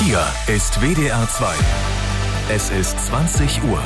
Hier ist WDR 2. Es ist 20 Uhr.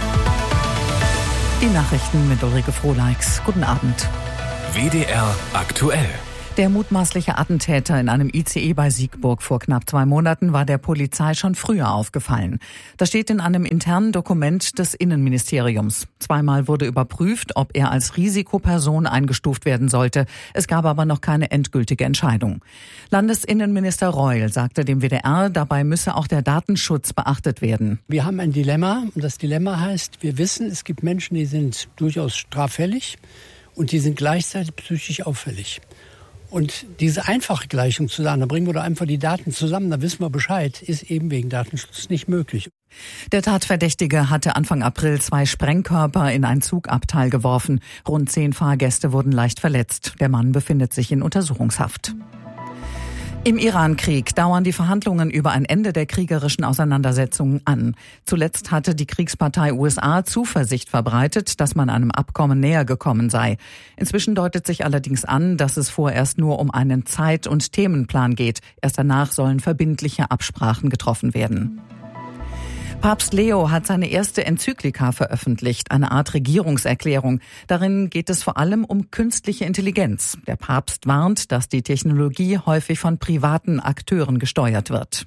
Die Nachrichten mit Ulrike Frohleix. Guten Abend. WDR aktuell. Der mutmaßliche Attentäter in einem ICE bei Siegburg vor knapp 2 Monaten war der Polizei schon früher aufgefallen. Das steht in einem internen Dokument des Innenministeriums. 2-mal wurde überprüft, ob er als Risikoperson eingestuft werden sollte. Es gab aber noch keine endgültige Entscheidung. Landesinnenminister Reul sagte dem WDR, dabei müsse auch der Datenschutz beachtet werden. Wir haben ein Dilemma und das Dilemma heißt, wir wissen, es gibt Menschen, die sind durchaus straffällig und die sind gleichzeitig psychisch auffällig. Und diese einfache Gleichung zu sagen, da bringen wir doch einfach die Daten zusammen, da wissen wir Bescheid, ist eben wegen Datenschutz nicht möglich. Der Tatverdächtige hatte Anfang April 2 Sprengkörper in ein Zugabteil geworfen. Rund 10 Fahrgäste wurden leicht verletzt. Der Mann befindet sich in Untersuchungshaft. Im Iran-Krieg dauern die Verhandlungen über ein Ende der kriegerischen Auseinandersetzungen an. Zuletzt hatte die Kriegspartei USA Zuversicht verbreitet, dass man einem Abkommen näher gekommen sei. Inzwischen deutet sich allerdings an, dass es vorerst nur um einen Zeit- und Themenplan geht. Erst danach sollen verbindliche Absprachen getroffen werden. Papst Leo hat seine erste Enzyklika veröffentlicht, eine Art Regierungserklärung. Darin geht es vor allem um künstliche Intelligenz. Der Papst warnt, dass die Technologie häufig von privaten Akteuren gesteuert wird.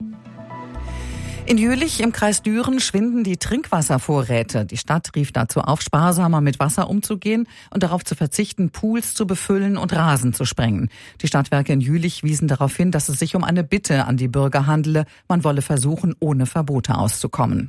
In Jülich im Kreis Düren schwinden die Trinkwasservorräte. Die Stadt rief dazu auf, sparsamer mit Wasser umzugehen und darauf zu verzichten, Pools zu befüllen und Rasen zu sprengen. Die Stadtwerke in Jülich wiesen darauf hin, dass es sich um eine Bitte an die Bürger handele. Man wolle versuchen, ohne Verbote auszukommen.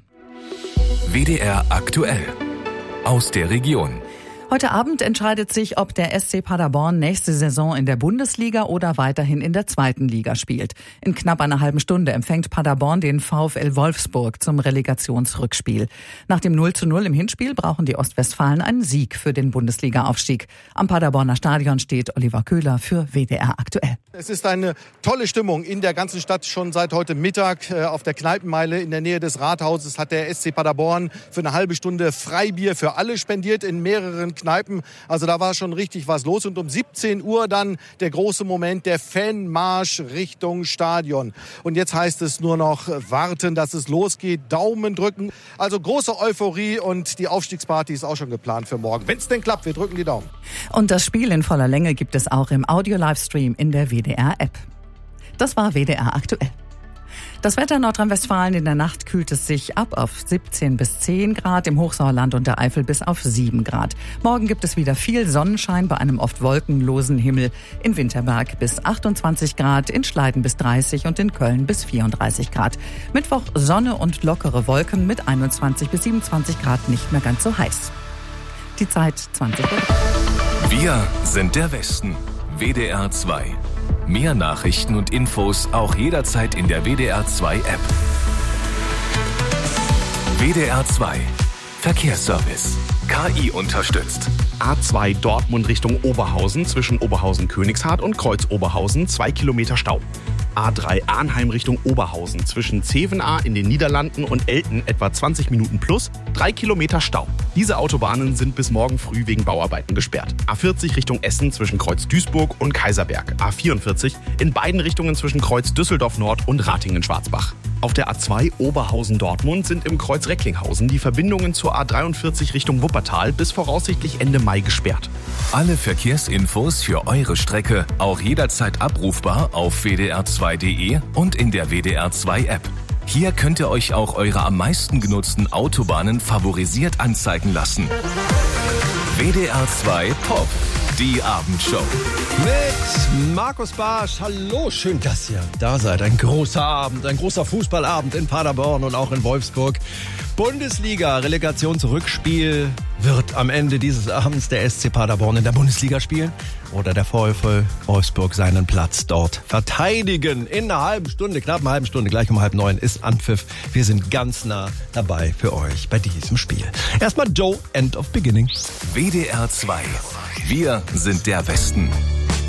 WDR aktuell. Aus der Region. Heute Abend entscheidet sich, ob der SC Paderborn nächste Saison in der Bundesliga oder weiterhin in der 2. Liga spielt. In knapp einer halben Stunde empfängt Paderborn den VfL Wolfsburg zum Relegationsrückspiel. Nach dem 0:0 im Hinspiel brauchen die Ostwestfalen einen Sieg für den Bundesliga-Aufstieg. Am Paderborner Stadion steht Oliver Köhler für WDR aktuell. Es ist eine tolle Stimmung in der ganzen Stadt. Schon seit heute Mittag auf der Kneipenmeile in der Nähe des Rathauses hat der SC Paderborn für eine halbe Stunde Freibier für alle spendiert in mehreren Kneipen. Also da war schon richtig was los. Und um 17 Uhr dann der große Moment, der Fanmarsch Richtung Stadion. Und jetzt heißt es nur noch warten, dass es losgeht, Daumen drücken. Also große Euphorie und die Aufstiegsparty ist auch schon geplant für morgen. Wenn es denn klappt, wir drücken die Daumen. Und das Spiel in voller Länge gibt es auch im Audio-Livestream in der WDR-App. Das war WDR aktuell. Das Wetter in Nordrhein-Westfalen: in der Nacht kühlt es sich ab auf 17 bis 10 Grad, im Hochsauerland und der Eifel bis auf 7 Grad. Morgen gibt es wieder viel Sonnenschein bei einem oft wolkenlosen Himmel. In Winterberg bis 28 Grad, in Schleiden bis 30 und in Köln bis 34 Grad. Mittwoch Sonne und lockere Wolken mit 21 bis 27 Grad, nicht mehr ganz so heiß. Die Zeit 20 Uhr. Wir sind der Westen. WDR 2. Mehr Nachrichten und Infos auch jederzeit in der WDR 2 App. WDR 2 Verkehrsservice. KI unterstützt. A2 Dortmund Richtung Oberhausen zwischen Oberhausen-Königshardt und Kreuz-Oberhausen 2 Kilometer Stau. A3 Arnheim Richtung Oberhausen zwischen Zevenaar in den Niederlanden und Elten etwa 20 Minuten plus 3 Kilometer Stau. Diese Autobahnen sind bis morgen früh wegen Bauarbeiten gesperrt. A40 Richtung Essen zwischen Kreuz Duisburg und Kaiserberg. A44 in beiden Richtungen zwischen Kreuz Düsseldorf Nord und Ratingen-Schwarzbach. Auf der A2 Oberhausen-Dortmund sind im Kreuz Recklinghausen die Verbindungen zur A43 Richtung Wuppertal bis voraussichtlich Ende Mai gesperrt. Alle Verkehrsinfos für eure Strecke auch jederzeit abrufbar auf wdr2.de und in der WDR 2 App. Hier könnt ihr euch auch eure am meisten genutzten Autobahnen favorisiert anzeigen lassen. WDR 2 Pop, die Abendshow. Mit Markus Barsch. Hallo, schön, dass ihr da seid. Ein großer Abend, ein großer Fußballabend in Paderborn und auch in Wolfsburg. Bundesliga, Relegationsrückspiel. Wird am Ende dieses Abends der SC Paderborn in der Bundesliga spielen? Oder der VfL Wolfsburg seinen Platz dort verteidigen? In einer halben Stunde, knapp einer halben Stunde, gleich um 8:30 ist Anpfiff. Wir sind ganz nah dabei für euch bei diesem Spiel. Erstmal Joe, End of Beginning. WDR 2. Wir sind der Westen.